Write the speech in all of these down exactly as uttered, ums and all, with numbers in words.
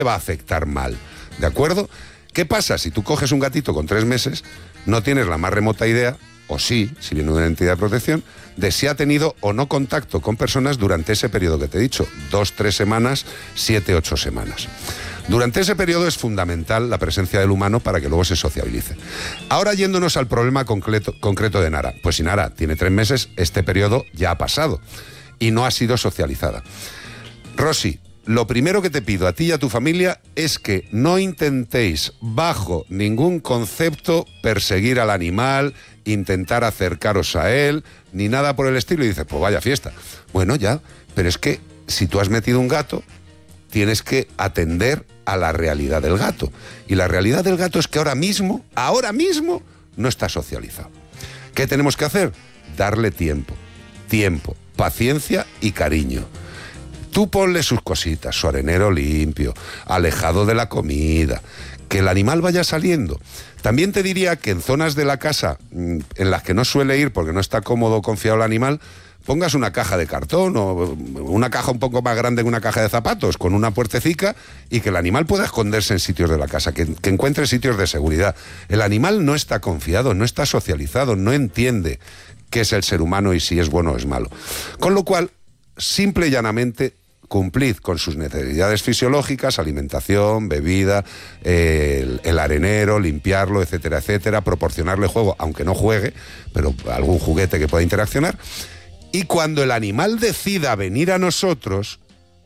va a afectar mal, ¿de acuerdo? ¿Qué pasa? Si tú coges un gatito con tres meses, no tienes la más remota idea, o sí, si viene de una entidad de protección, de si ha tenido o no contacto con personas durante ese periodo que te he dicho, dos, tres semanas, siete, ocho semanas. Durante ese periodo es fundamental la presencia del humano para que luego se sociabilice. Ahora, yéndonos al problema concreto, concreto de Nara. Pues si Nara tiene tres meses, este periodo ya ha pasado y no ha sido socializada. Rosy, lo primero que te pido a ti y a tu familia es que no intentéis bajo ningún concepto perseguir al animal, intentar acercaros a él, ni nada por el estilo. Y dices, pues vaya fiesta. Bueno, ya, pero es que si tú has metido un gato, tienes que atender a la realidad del gato. Y la realidad del gato es que ahora mismo, ahora mismo, no está socializado. ¿Qué tenemos que hacer? Darle tiempo, tiempo, paciencia y cariño. Tú ponle sus cositas, su arenero limpio, alejado de la comida, que el animal vaya saliendo. También te diría que en zonas de la casa en las que no suele ir porque no está cómodo o confiado el animal, pongas una caja de cartón o una caja un poco más grande que una caja de zapatos, con una puertecica, y que el animal pueda esconderse en sitios de la casa, que, que encuentre sitios de seguridad. El animal no está confiado, no está socializado, no entiende qué es el ser humano y si es bueno o es malo. Con lo cual, simple y llanamente, cumplid con sus necesidades fisiológicas, alimentación, bebida, eh, el, el arenero, limpiarlo, etcétera, etcétera, proporcionarle juego, aunque no juegue, pero algún juguete que pueda interaccionar. Y cuando el animal decida venir a nosotros,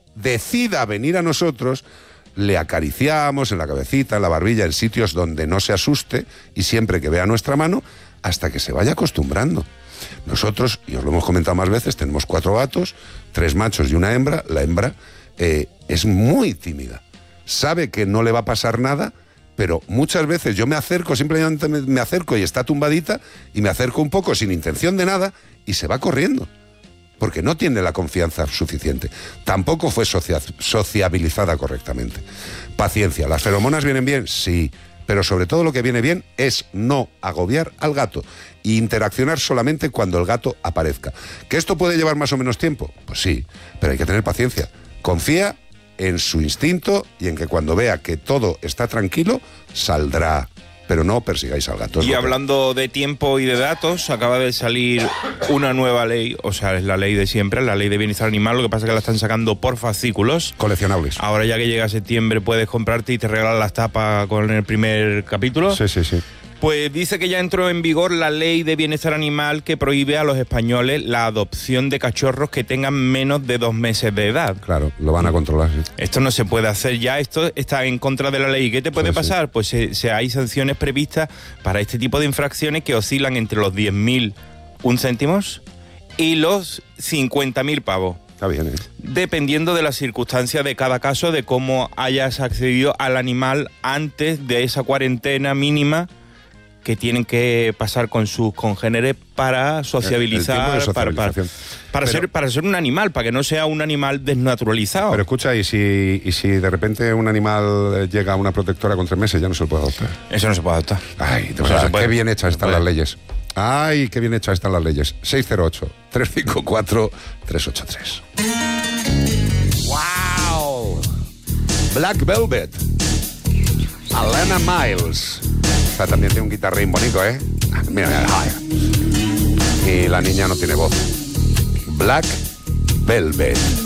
decida venir a nosotros, le acariciamos en la cabecita, en la barbilla, en sitios donde no se asuste y siempre que vea nuestra mano, hasta que se vaya acostumbrando. Nosotros, y os lo hemos comentado más veces, tenemos cuatro gatos, tres machos y una hembra. La hembra eh, es muy tímida. Sabe que no le va a pasar nada, pero muchas veces yo me acerco, simplemente me, me acerco y está tumbadita, y me acerco un poco sin intención de nada, y se va corriendo, porque no tiene la confianza suficiente. Tampoco fue socia- sociabilizada correctamente. Paciencia. ¿Las feromonas vienen bien? Sí. Pero sobre todo lo que viene bien es no agobiar al gato e interaccionar solamente cuando el gato aparezca. ¿Que esto puede llevar más o menos tiempo? Pues sí, pero hay que tener paciencia. Confía en su instinto y en que cuando vea que todo está tranquilo, saldrá. Pero no persigáis al gato. Y hablando de tiempo y de datos, acaba de salir una nueva ley, o sea, es la ley de siempre, la ley de bienestar animal, lo que pasa es que la están sacando por fascículos. Coleccionables. Ahora ya que llega septiembre puedes comprarte y te regalan las tapas con el primer capítulo. Sí, sí, sí. Pues dice que ya entró en vigor la ley de bienestar animal que prohíbe a los españoles la adopción de cachorros que tengan menos de dos meses de edad. Claro, lo van a controlar, sí. Esto no se puede hacer ya, esto está en contra de la ley. ¿Qué te puede Sí, pasar? sí. Pues se, se hay sanciones previstas para este tipo de infracciones que oscilan entre los diez mil un céntimos y los cincuenta mil pavos. Está bien, ¿eh? Dependiendo de las circunstancias de cada caso, de cómo hayas accedido al animal antes de esa cuarentena mínima que tienen que pasar con sus congéneres para sociabilizar, El- el tiempo de para, para, socialización. para, Pero- ser, para ser un animal, para que no sea un animal desnaturalizado. Pero escucha, ¿y si, y si de repente un animal llega a una protectora con tres meses, ya no se lo puede adoptar? Eso no se puede adoptar. Ay, de Eso verdad, no se puede. qué bien hechas No están puede. las leyes. Ay, qué bien hechas están las leyes. seis cero ocho, tres cinco cuatro, tres ocho tres. ¡Wow! Black Velvet. Alana Miles. Esta también tiene un guitarrín bonito, ¿eh? Mira, mira, mira. Y la niña no tiene voz. Black Velvet.